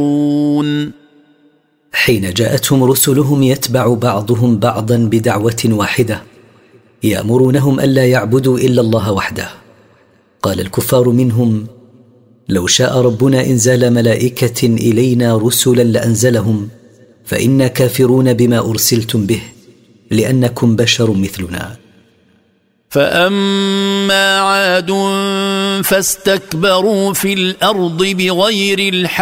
حين جاءتهم رسلهم يتبع بعضهم بعضا بدعوة واحدة يأمرونهم ألا يعبدوا إلا الله وحده. قال الكفار منهم: لو شاء ربنا إنزال ملائكة إلينا رسلا لأنزلهم، فإنا كافرون بما أرسلتم به لأنكم بشر مثلنا. فأما عاد فاستكبروا في الأرض بغير الحق